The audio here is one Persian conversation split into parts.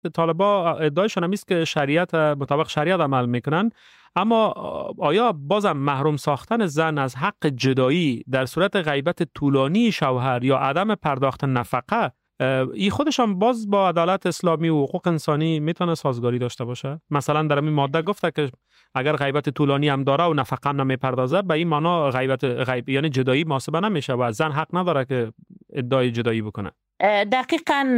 طالبا ادعایشان هم است که مطابق شریعت عمل میکنن، اما آیا بازم محروم ساختن زن از حق جدایی در صورت غیبت طولانی شوهر یا عدم پرداخت نفقه، این خودشان باز با عدالت اسلامی و حقوق انسانی میتونه سازگاری داشته باشه؟ مثلا در این ماده گفته که اگر غیبت طولانی هم داره و نفقه هم نمیپردازه، به این معنا غیب یعنی جدایی محاسبه نمیشه و زن حق نداره که ادعای جدایی بکنه. دقیقاً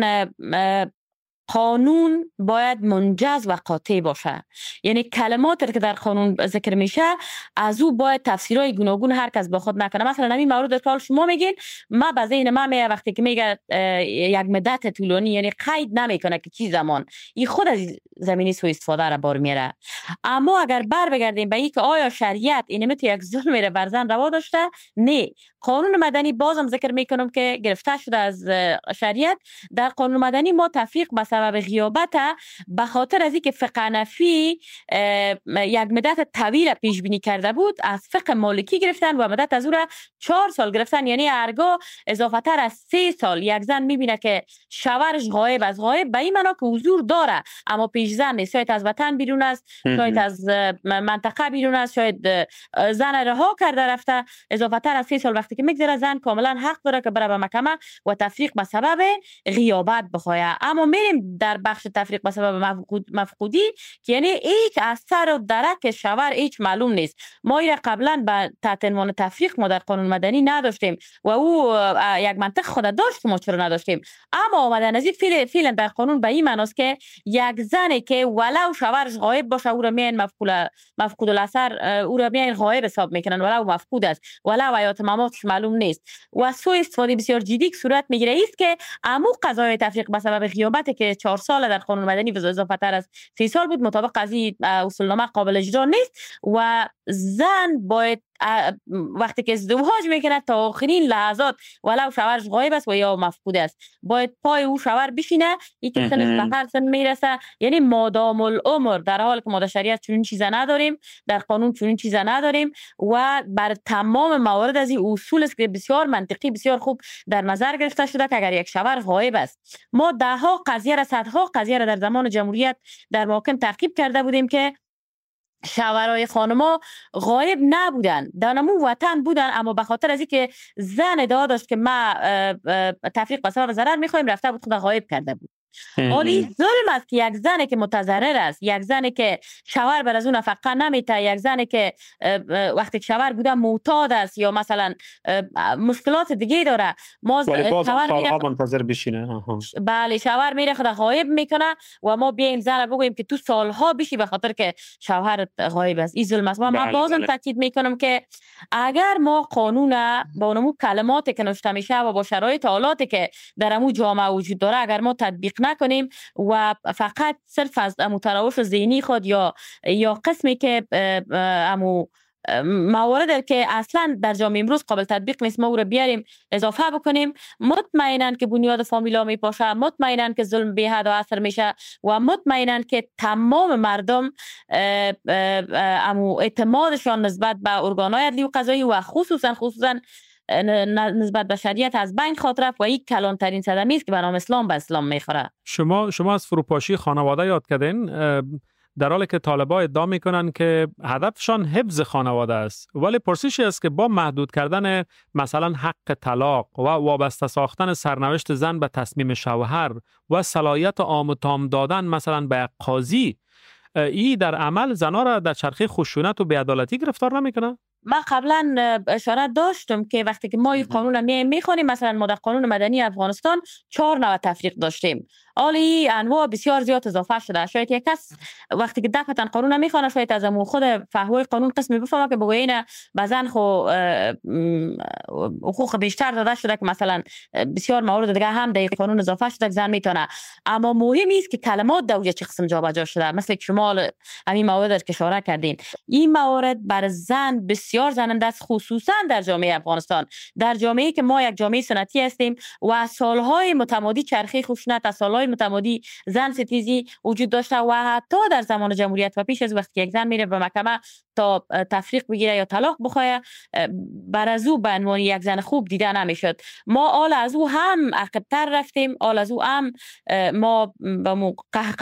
قانون باید منجز و قاطع باشه. یعنی کلماتی که در قانون ذکر میشه از او باید تفسیرهای گوناگون هر کس با خود نکنه. مثلا همین مورد که شما میگین، ما به ذهن ما میاد وقتی که میگه یک مدت طولانی، یعنی قید نمیکنه که چی زمان، این خود از زمینی سوء استفاده را بار میاره. اما اگر بر بگردیم به اینکه آیا شریعت اینم تو یک ظلم را بر زن روا داشته؟ نه. قانون مدنی بازم ذکر میکنم که گرفته شده از شریعت. در قانون مدنی ما تفریق به سبب غیابت به خاطر از اینکه فقه حنفی یک مدت طویل پیش بینی کرده بود، از فقه مالکی گرفتن و مدت از او را 4 سال گرفتن. یعنی هرگاه اضافه تر از 3 سال یک زن میبینه که شوهرش غایب از غایب، به این معنا که حضور داره اما پیش زن نیست، شاید از وطن بیرون است، شاید از منطقه بیرون است، شاید زن رها کرده رفته، اضافه تر از 3 سال وقتی که میگذره زن کاملا حق داره که بره به محکمه و تفریق به سبب غیابت بخواه. اما میریم در بخش تفریق به سبب مفقودی که یعنی هیچ اثر و درک شوهر هیچ معلوم نیست. ما این قبلا به تحت عنوان تفریق ما در قانون مدنی نداشتیم و او یک منطق خود داشت، ما چرا نداشتیم. اما آمدن از این فعلا در قانون به این معناست که یک زنی که ولو شوهرش غایب باشه او را میان مفقود الاثر، او را میان غایب حساب میکنن ولو مفقود است، ولو حیات مماتش معلوم نیست. و سوء استفاده بسیار جدی صورت میگیره است که عمو قضای تفریق به سبب غیابت که 4 سال در قانون مدنی و اضافه تر از 3 سال بود، مطابق قضیه اصولنامه قابل اجرا نیست و زن باید وقتی که ازدواج میکنه تا آخرین لحظات ولو شوهرش غایب است و یا مفقود است باید پای او شوهر بشینه. این که سنش به هر سن میرسه، یعنی مادام العمر، در حال که ما در شریعت چنین چیزا نداریم، در قانون چنین چیزا نداریم و بر تمام موارد از این اصول است که بسیار منطقی بسیار خوب در نظر گرفته شده که اگر یک شوهر غایب است، ما دهها قضیه را صدها قضیه را در زمان جمهوریت در محاکم تعقیب کرده بودیم که شوهرای خانما غایب نبودن، در نمو وطن بودن، اما به خاطر از اینکه زن ادعا داشت که ما تفریق به سبب ضرر میخوایم رفته بود خود غایب کرده بود. ولی ظلم است که یک زن که متضرر است، یک زن که شوهر بر از اون نفقه نمیته، یک زن که وقتی شوهر بوده معتاد است یا مثلا مشکلات دیگه داره، ما شوهر منتظر بشینه. بله، شوهر میره خود غایب میکنه و ما بیایم زن بگوییم که تو سالها بشی به خاطر که شوهر غایب است. این ظلم است. من بازم تاکید میکنم که اگر ما قانون با اونمو کلماتی که نوشته میشه و با شرایط حالاتی که در امو جامعه وجود داره اگر ما تطبیق نکنیم و فقط صرف از تراوش ذهنی خود یا قسمی که امو موارد که اصلا در جامعه امروز قابل تطبیق نیست ما او را بیاریم اضافه بکنیم، مطمئناً که بنیاد فامیلا میپاشه، مطمئناً که ظلم بی حد و اثر میشه و مطمئناً که تمام مردم امو اعتمادشان نسبت به ارگان‌های عدلی و قضایی و خصوصاً نسبت به شریعت از بین خواهد رفت و این کلانترین صدمه است که به نام اسلام به اسلام میخوره. شما از فروپاشی خانواده یاد کردین، در حالی که طالبا ادعا میکنن که هدفشان حفظ خانواده است، ولی پرسشی است که با محدود کردن مثلا حق طلاق و وابسته ساختن سرنوشت زن به تصمیم شوهر و صلاحیت عام و تام دادن مثلا به قاضی، این در عمل زنها را در چرخه خشونت و بی‌عدالتی گرفتار نمیکنه؟ من قبلا اشاره داشتم که وقتی که ما این قانون میخوانیم، مثلا ما در قانون مدنی افغانستان 4 نوع تفریق داشتیم، حالی انواع بسیار زیاد اضافه شده. شاید یک کس وقتی که دفعتا قانون میخوانه شاید از امو خود فهوای قانون قسمی بفهمه که بگویه اینه بزن خو حقوق بیشتر داده شده که مثلا بسیار موارد دیگه هم در قانون اضافه شده که زن میتونه. اما مهم است که کلمات در چه قسم جابجا شده، مثل که شما همین موارد که اشاره کردین، این موارد بر زن بسیار بسیار زننده است، خصوصا در جامعه افغانستان، در جامعه که ما یک جامعه سنتی هستیم و از سالهای متمادی چرخه خشونت، از سالهای متمادی زن ستیزی وجود داشته و حتی در زمان جمهوریت و پیش از وقتی یک زن میره به محکمه تا تفریق بگیره یا طلاق بخواه، بر از او به عنوان یک زن خوب دیده نمیشد. ما آل از او هم عقب‌تر رفتیم، آل از او هم ما به